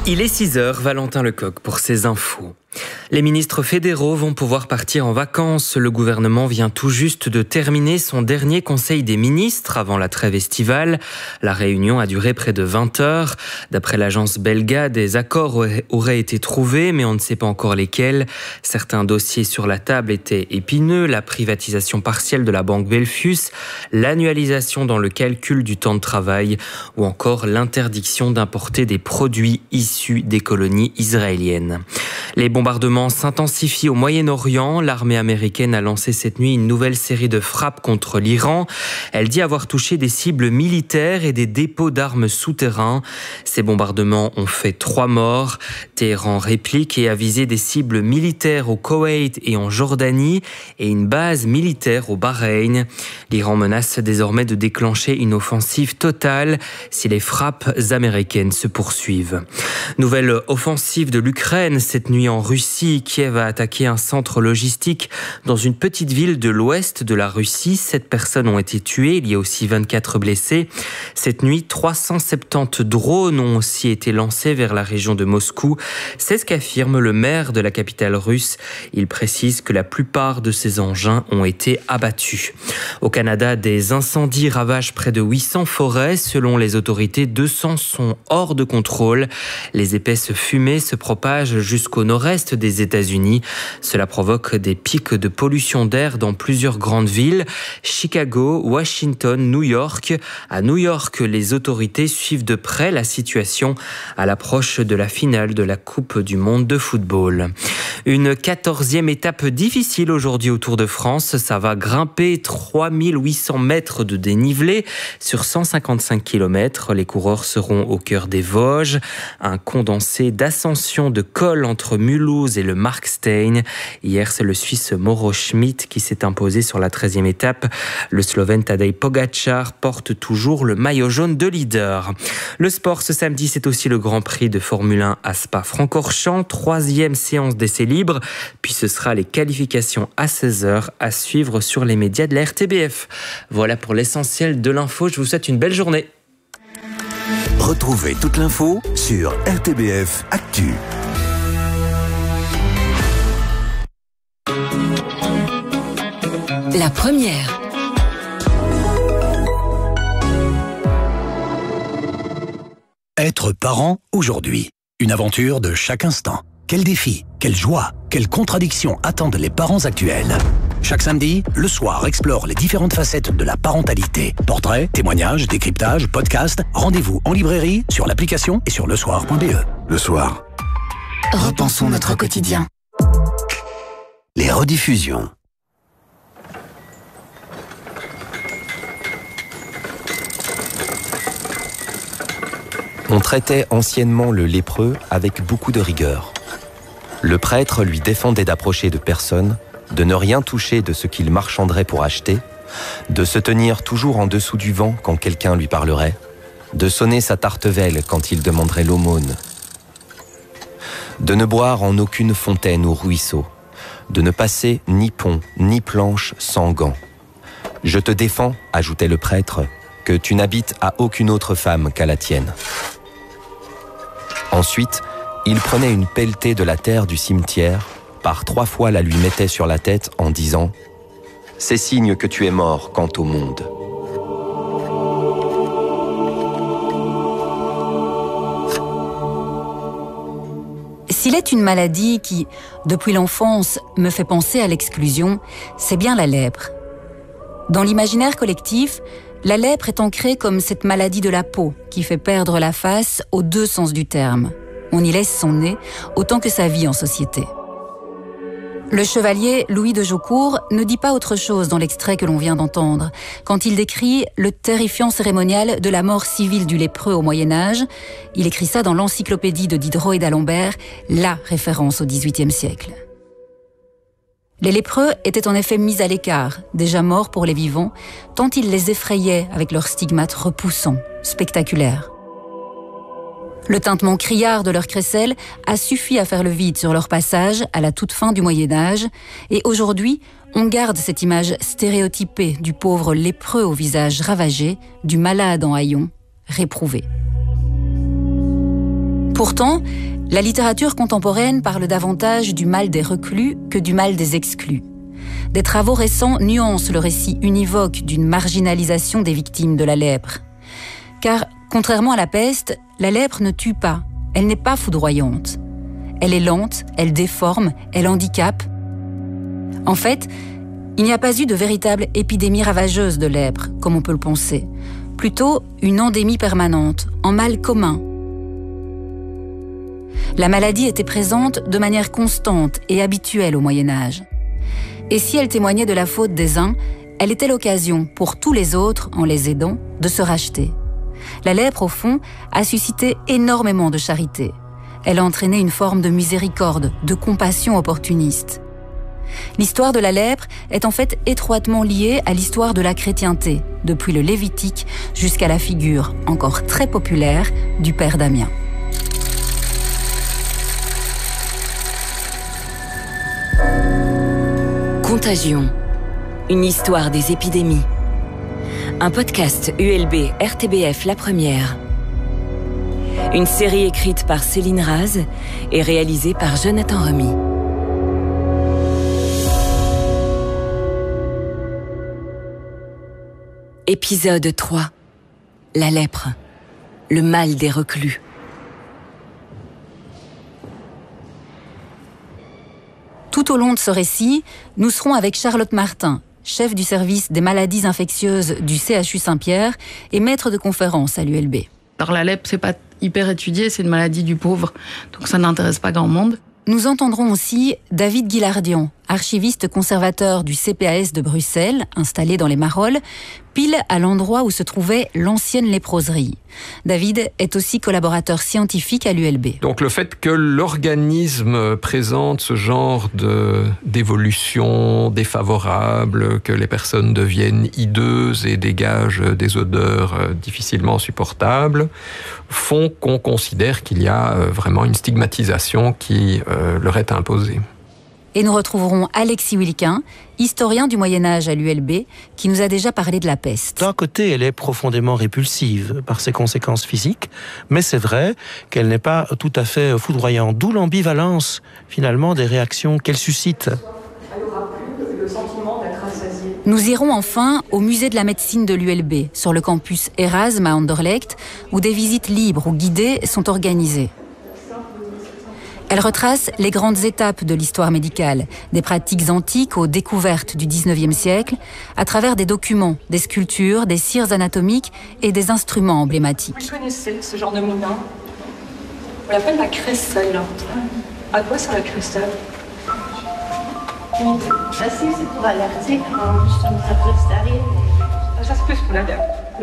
Il est 6h, Valentin Lecoq pour ses infos. Les ministres fédéraux vont pouvoir partir en vacances. Le gouvernement vient tout juste de terminer son dernier conseil des ministres avant la trêve estivale. La réunion a duré près de 20 heures. D'après l'agence belga, des accords auraient été trouvés, mais on ne sait pas encore lesquels. Certains dossiers sur la table étaient épineux. La privatisation partielle de la banque Belfius, l'annualisation dans le calcul du temps de travail ou encore l'interdiction d'importer des produits issus des colonies israéliennes. Les bombardements s'intensifient au Moyen-Orient. L'armée américaine a lancé cette nuit une nouvelle série de frappes contre l'Iran. Elle dit avoir touché des cibles militaires et des dépôts d'armes souterrains. Ces bombardements ont fait 3 morts. Téhéran réplique et a visé des cibles militaires au Koweït et en Jordanie et une base militaire au Bahreïn. L'Iran menace désormais de déclencher une offensive totale si les frappes américaines se poursuivent. Nouvelle offensive de l'Ukraine cette nuit en Russie. Kiev a attaqué un centre logistique dans une petite ville de l'ouest de la Russie. 7 personnes ont été tuées, il y a aussi 24 blessés. Cette nuit, 370 drones ont aussi été lancés vers la région de Moscou. C'est ce qu'affirme le maire de la capitale russe. Il précise que la plupart de ces engins ont été abattus. Au Canada, des incendies ravagent près de 800 forêts. Selon les autorités, 200 sont hors de contrôle. Les épaisses fumées se propagent jusqu'au nord-est des États-Unis. Cela provoque des pics de pollution d'air dans plusieurs grandes villes, Chicago, Washington, New York. À New York, les autorités suivent de près la situation à l'approche de la finale de la Coupe du monde de football. Une 14e étape difficile aujourd'hui au Tour de France. Ça va grimper 3800 mètres de dénivelé sur 155 km. Les coureurs seront au cœur des Vosges. Un condensé d'ascension de col entre Mulhouse et le Markstein. Hier, c'est le Suisse Mauro Schmid qui s'est imposé sur la 13e étape. Le Slovène Tadej Pogačar porte toujours le maillot jaune de leader. Le sport ce samedi, c'est aussi le Grand Prix de Formule 1 à Spa-Francorchamps. 3e séance d'essais libres. Puis ce sera les qualifications à 16h à suivre sur les médias de la RTBF. Voilà pour l'essentiel de l'info. Je vous souhaite une belle journée. Retrouvez toute l'info sur RTBF Actu. La première. Être parent aujourd'hui. Une aventure de chaque instant. Quel défi, quelle joie, quelles contradictions attendent les parents actuels. Chaque samedi, Le Soir explore les différentes facettes de la parentalité. Portraits, témoignages, décryptages, podcasts. Rendez-vous en librairie, sur l'application et sur lesoir.be. Le Soir. Repensons notre quotidien. Les rediffusions. On traitait anciennement le lépreux avec beaucoup de rigueur. Le prêtre lui défendait d'approcher de personne, de ne rien toucher de ce qu'il marchanderait pour acheter, de se tenir toujours en dessous du vent quand quelqu'un lui parlerait, de sonner sa tartevelle quand il demanderait l'aumône, de ne boire en aucune fontaine ou ruisseau, de ne passer ni pont ni planche sans gants. « Je te défends, ajoutait le prêtre, que tu n'habites à aucune autre femme qu'à la tienne. » Ensuite, il prenait une pelletée de la terre du cimetière, par 3 fois la lui mettait sur la tête en disant « C'est signe que tu es mort quant au monde. » S'il est une maladie qui, depuis l'enfance, me fait penser à l'exclusion, c'est bien la lèpre. Dans l'imaginaire collectif, la lèpre est ancrée comme cette maladie de la peau qui fait perdre la face aux 2 sens du terme. On y laisse son nez autant que sa vie en société. Le chevalier Louis de Jaucourt ne dit pas autre chose dans l'extrait que l'on vient d'entendre, quand il décrit le terrifiant cérémonial de la mort civile du lépreux au Moyen-Âge. Il écrit ça dans l'encyclopédie de Diderot et d'Alembert, la référence au XVIIIe siècle. Les lépreux étaient en effet mis à l'écart, déjà morts pour les vivants, tant ils les effrayaient avec leurs stigmates repoussants, spectaculaires. Le tintement criard de leur crécelle a suffi à faire le vide sur leur passage à la toute fin du Moyen-Âge, et aujourd'hui, on garde cette image stéréotypée du pauvre lépreux au visage ravagé, du malade en haillons, réprouvé. Pourtant, la littérature contemporaine parle davantage du mal des reclus que du mal des exclus. Des travaux récents nuancent le récit univoque d'une marginalisation des victimes de la lèpre. Car, contrairement à la peste, la lèpre ne tue pas, elle n'est pas foudroyante. Elle est lente, elle déforme, elle handicape. En fait, il n'y a pas eu de véritable épidémie ravageuse de lèpre, comme on peut le penser. Plutôt une endémie permanente, en mal commun. La maladie était présente de manière constante et habituelle au Moyen-Âge. Et si elle témoignait de la faute des uns, elle était l'occasion pour tous les autres, en les aidant, de se racheter. La lèpre, au fond, a suscité énormément de charité. Elle a entraîné une forme de miséricorde, de compassion opportuniste. L'histoire de la lèpre est en fait étroitement liée à l'histoire de la chrétienté, depuis le Lévitique jusqu'à la figure, encore très populaire, du père Damien. Contagion, une histoire des épidémies. Un podcast ULB RTBF La Première. Une série écrite par Céline Raz et réalisée par Jonathan Remy. Épisode 3. La lèpre. Le mal des reclus. Tout au long de ce récit, nous serons avec Charlotte Martin, chef du service des maladies infectieuses du CHU Saint-Pierre et maître de conférence à l'ULB. Alors la lèpre, c'est pas hyper étudié, c'est une maladie du pauvre, donc ça n'intéresse pas grand monde. Nous entendrons aussi David Guillardian, archiviste conservateur du CPAS de Bruxelles, installé dans les Marolles, pile à l'endroit où se trouvait l'ancienne léproserie. David est aussi collaborateur scientifique à l'ULB. Donc le fait que l'organisme présente ce genre d'évolution défavorable, que les personnes deviennent hideuses et dégagent des odeurs difficilement supportables, font qu'on considère qu'il y a vraiment une stigmatisation qui leur est imposée. Et nous retrouverons Alexis Wilquin, historien du Moyen-Âge à l'ULB, qui nous a déjà parlé de la peste. D'un côté, elle est profondément répulsive par ses conséquences physiques, mais c'est vrai qu'elle n'est pas tout à fait foudroyante, d'où l'ambivalence, finalement, des réactions qu'elle suscite. Nous irons enfin au musée de la médecine de l'ULB, sur le campus Erasme à Anderlecht, où des visites libres ou guidées sont organisées. Elle retrace les grandes étapes de l'histoire médicale, des pratiques antiques aux découvertes du XIXe siècle, à travers des documents, des sculptures, des cires anatomiques et des instruments emblématiques. Vous connaissez ce genre de moulin? On l'appelle la crécelle. À quoi sert la crécelle? Ça, c'est pour alerter quand justement ça peut s'arriver. Ça, c'est plus pour l'alerte.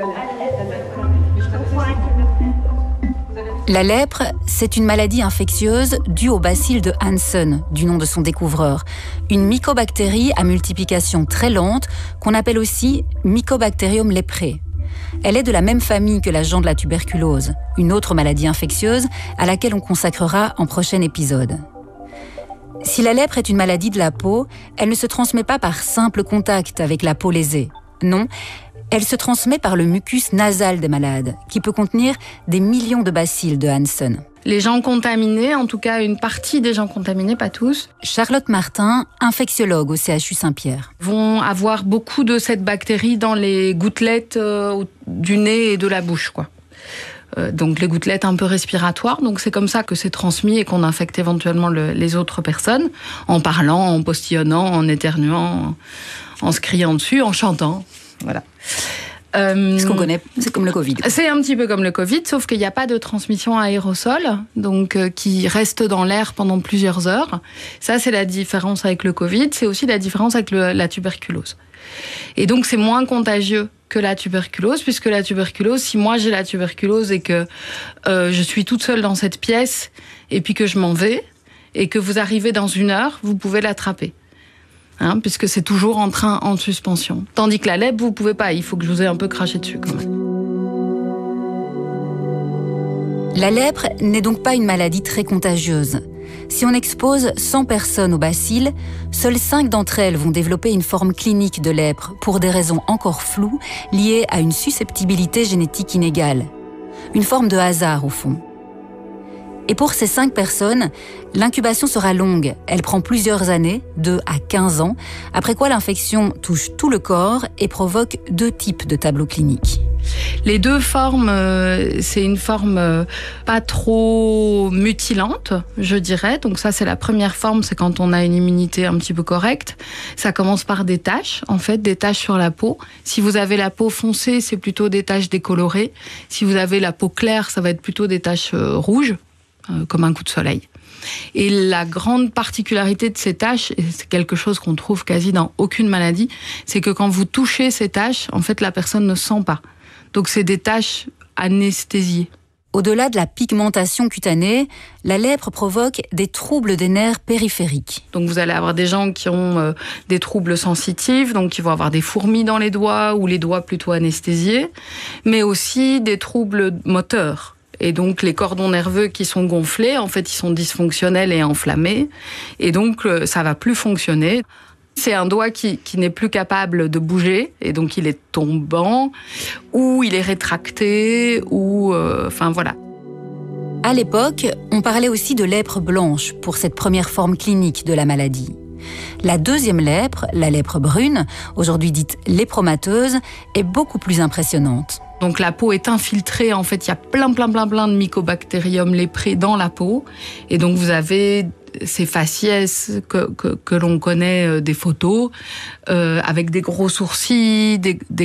La lèpre, c'est une maladie infectieuse due au bacille de Hansen, du nom de son découvreur. Une mycobactérie à multiplication très lente qu'on appelle aussi Mycobacterium leprae. Elle est de la même famille que l'agent de la tuberculose, une autre maladie infectieuse à laquelle on consacrera en prochain épisode. Si la lèpre est une maladie de la peau, elle ne se transmet pas par simple contact avec la peau lésée. Non, elle se transmet par le mucus nasal des malades, qui peut contenir des millions de bacilles de Hansen. Les gens contaminés, en tout cas une partie des gens contaminés, pas tous. Charlotte Martin, infectiologue au CHU Saint-Pierre. Vont avoir beaucoup de cette bactérie dans les gouttelettes du nez et de la bouche, quoi. Donc les gouttelettes un peu respiratoires, donc c'est comme ça que c'est transmis et qu'on infecte éventuellement les autres personnes, en parlant, en postillonnant, en éternuant, en se criant dessus, en chantant, voilà. Ce qu'on connaît, c'est comme le Covid. C'est un petit peu comme le Covid, sauf qu'il n'y a pas de transmission aérosol, donc qui reste dans l'air pendant plusieurs heures. Ça, c'est la différence avec le Covid, c'est aussi la différence avec la tuberculose. Et donc, c'est moins contagieux que la tuberculose, puisque la tuberculose, si moi j'ai la tuberculose et que je suis toute seule dans cette pièce, et puis que je m'en vais, et que vous arrivez dans 1 heure, vous pouvez l'attraper. Puisque c'est toujours en suspension. Tandis que la lèpre, vous pouvez pas, il faut que je vous ai un peu craché dessus quand même. La lèpre n'est donc pas une maladie très contagieuse. Si on expose 100 personnes au bacille, seules 5 d'entre elles vont développer une forme clinique de lèpre pour des raisons encore floues liées à une susceptibilité génétique inégale. Une forme de hasard au fond. Et pour ces 5 personnes, l'incubation sera longue. Elle prend plusieurs années, 2 à 15 ans, après quoi l'infection touche tout le corps et provoque 2 types de tableaux cliniques. Les 2 formes, c'est une forme pas trop mutilante, je dirais. Donc ça, c'est la première forme, c'est quand on a une immunité un petit peu correcte. Ça commence par des taches, en fait, des taches sur la peau. Si vous avez la peau foncée, c'est plutôt des taches décolorées. Si vous avez la peau claire, ça va être plutôt des taches rouges, comme un coup de soleil. Et la grande particularité de ces taches, et c'est quelque chose qu'on trouve quasi dans aucune maladie, c'est que quand vous touchez ces taches, en fait, la personne ne sent pas. Donc c'est des taches anesthésiées. Au-delà de la pigmentation cutanée, la lèpre provoque des troubles des nerfs périphériques. Donc vous allez avoir des gens qui ont des troubles sensitifs, donc qui vont avoir des fourmis dans les doigts ou les doigts plutôt anesthésiés, mais aussi des troubles moteurs. Et donc, les cordons nerveux qui sont gonflés, en fait, ils sont dysfonctionnels et enflammés. Et donc, ça va plus fonctionner. C'est un doigt qui n'est plus capable de bouger. Et donc, il est tombant, ou il est rétracté, ou... enfin, voilà. À l'époque, on parlait aussi de lèpre blanche pour cette première forme clinique de la maladie. La deuxième lèpre, la lèpre brune, aujourd'hui dite lépromateuse, est beaucoup plus impressionnante. Donc la peau est infiltrée, en fait il y a plein de mycobacterium léprés dans la peau. Et donc vous avez ces faciès que l'on connaît des photos, avec des gros sourcils,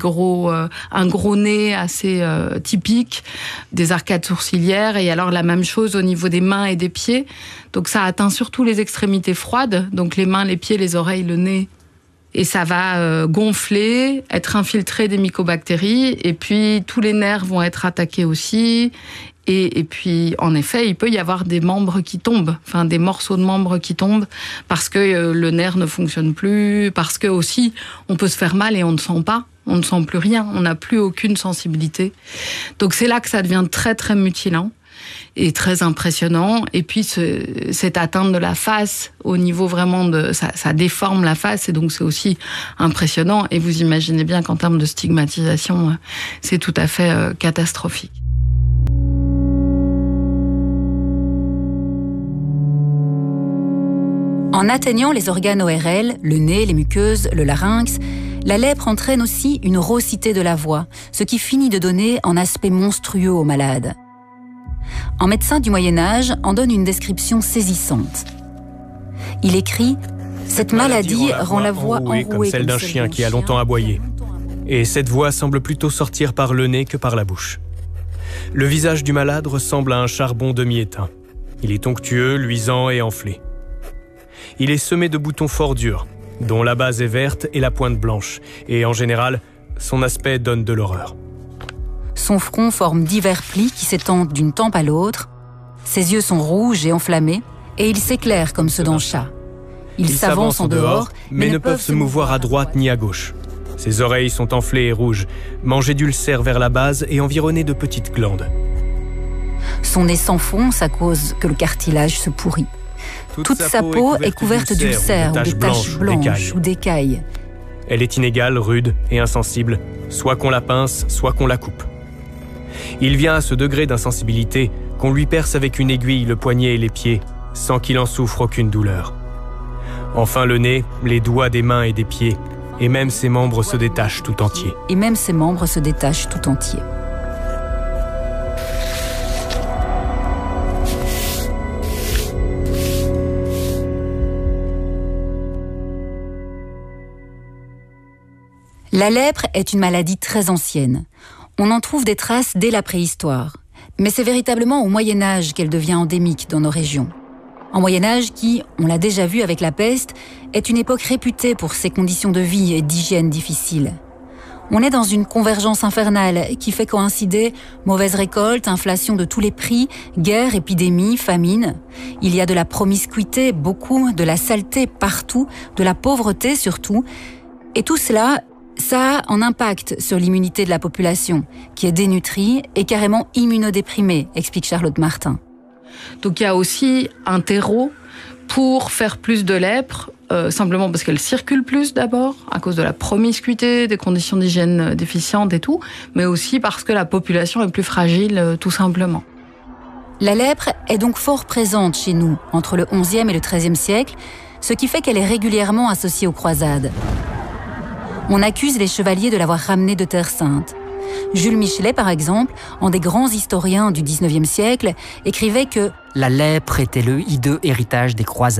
un gros nez assez typique, des arcades sourcilières, et alors la même chose au niveau des mains et des pieds. Donc ça atteint surtout les extrémités froides, donc les mains, les pieds, les oreilles, le nez. Et ça va gonfler, être infiltré des mycobactéries, et puis tous les nerfs vont être attaqués aussi. Et puis, en effet, il peut y avoir des membres qui tombent, enfin des morceaux de membres qui tombent, parce que le nerf ne fonctionne plus, parce que aussi on peut se faire mal et on ne sent pas, on ne sent plus rien, on n'a plus aucune sensibilité. Donc c'est là que ça devient très très mutilant et très impressionnant. Et puis cette atteinte de la face au niveau vraiment de... Ça déforme la face, et donc c'est aussi impressionnant. Et vous imaginez bien qu'en termes de stigmatisation, c'est tout à fait catastrophique. En atteignant les organes ORL, le nez, les muqueuses, le larynx, la lèpre entraîne aussi une raucité de la voix, ce qui finit de donner un aspect monstrueux au malade. Un médecin du Moyen-Âge en donne une description saisissante. Il écrit « Cette maladie rend la voix enrouée comme celle d'un chien qui a longtemps aboyé. Et cette voix semble plutôt sortir par le nez que par la bouche. Le visage du malade ressemble à un charbon demi-éteint. Il est onctueux, luisant et enflé. Il est semé de boutons fort durs, dont la base est verte et la pointe blanche, et en général, son aspect donne de l'horreur. » Son front forme divers plis qui s'étendent d'une tempe à l'autre. Ses yeux sont rouges et enflammés, et il s'éclaire comme ceux d'un chat. Ils s'avancent en dehors, mais ne peuvent se mouvoir à droite ni à gauche. Ses oreilles sont enflées et rouges, mangées d'ulcères vers la base et environnées de petites glandes. Son nez s'enfonce à cause que le cartilage se pourrit. Toute sa peau est couverte d'ulcères ou de taches blanches ou d'écailles. Elle est inégale, rude et insensible, soit qu'on la pince, soit qu'on la coupe. Il vient à ce degré d'insensibilité qu'on lui perce avec une aiguille le poignet et les pieds, sans qu'il en souffre aucune douleur. Enfin le nez, les doigts des mains et des pieds, et même ses membres se détachent tout entiers. La lèpre est une maladie très ancienne. On en trouve des traces dès la préhistoire. Mais c'est véritablement au Moyen-Âge qu'elle devient endémique dans nos régions. Un Moyen-Âge qui, on l'a déjà vu avec la peste, est une époque réputée pour ses conditions de vie et d'hygiène difficiles. On est dans une convergence infernale qui fait coïncider mauvaise récolte, inflation de tous les prix, guerre, épidémie, famine. Il y a de la promiscuité, beaucoup, de la saleté partout, de la pauvreté surtout. Et tout cela, ça a un impact sur l'immunité de la population, qui est dénutrie et carrément immunodéprimée, explique Charlotte Martin. Donc il y a aussi un terreau pour faire plus de lèpre, simplement parce qu'elle circule plus d'abord, à cause de la promiscuité, des conditions d'hygiène déficientes et tout, mais aussi parce que la population est plus fragile, tout simplement. La lèpre est donc fort présente chez nous entre le XIe et le XIIIe siècle, ce qui fait qu'elle est régulièrement associée aux croisades. On accuse les chevaliers de l'avoir ramenée de Terre Sainte. Jules Michelet, par exemple, un des grands historiens du XIXe siècle, écrivait que « La lèpre était le hideux héritage des croisades ».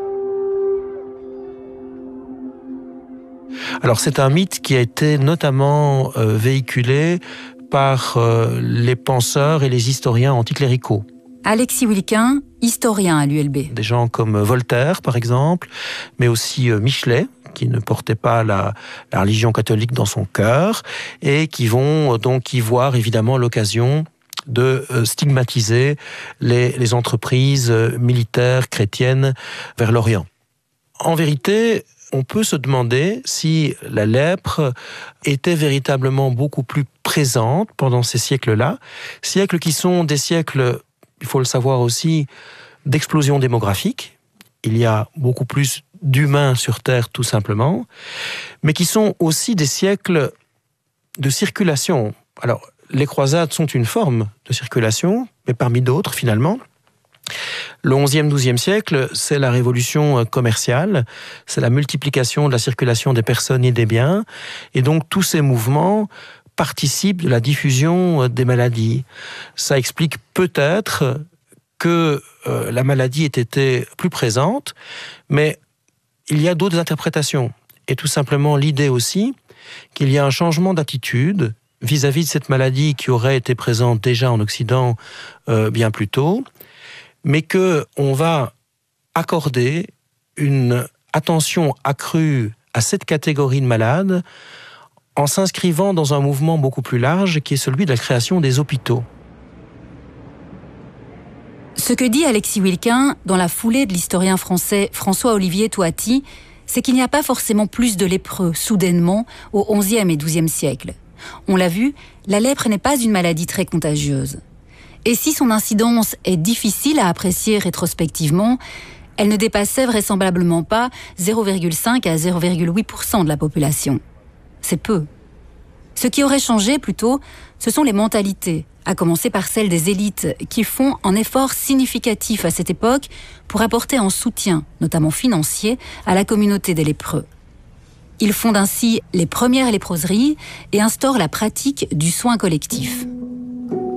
Alors c'est un mythe qui a été notamment véhiculé par les penseurs et les historiens anticléricaux. Alexis Wilquin, historien à l'ULB. Des gens comme Voltaire, par exemple, mais aussi Michelet, qui ne portait pas la religion catholique dans son cœur, et qui vont donc y voir évidemment l'occasion de stigmatiser les entreprises militaires chrétiennes vers l'Orient. En vérité, on peut se demander si la lèpre était véritablement beaucoup plus présente pendant ces siècles-là, siècles qui sont des siècles, il faut le savoir aussi, d'explosion démographique. Il y a beaucoup plus d'humains sur Terre, tout simplement, mais qui sont aussi des siècles de circulation. Alors, les croisades sont une forme de circulation, mais parmi d'autres, finalement. Le XIe, XIIe siècle, c'est la révolution commerciale, c'est la multiplication de la circulation des personnes et des biens, et donc tous ces mouvements participent de la diffusion des maladies. Ça explique peut-être que la maladie ait été plus présente, mais il y a d'autres interprétations. Et tout simplement l'idée aussi qu'il y a un changement d'attitude vis-à-vis de cette maladie qui aurait été présente déjà en Occident bien plus tôt, mais qu'on va accorder une attention accrue à cette catégorie de malades en s'inscrivant dans un mouvement beaucoup plus large qui est celui de la création des hôpitaux. Ce que dit Alexis Wilquin dans la foulée de l'historien français François-Olivier Touati, c'est qu'il n'y a pas forcément plus de lépreux, soudainement, au XIe et XIIe siècle. On l'a vu, la lèpre n'est pas une maladie très contagieuse. Et si son incidence est difficile à apprécier rétrospectivement, elle ne dépassait vraisemblablement pas 0,5 à 0,8% de la population. C'est peu. Ce qui aurait changé plutôt, ce sont les mentalités, à commencer par celles des élites, qui font un effort significatif à cette époque pour apporter un soutien, notamment financier, à la communauté des lépreux. Ils fondent ainsi les premières léproseries et instaurent la pratique du soin collectif.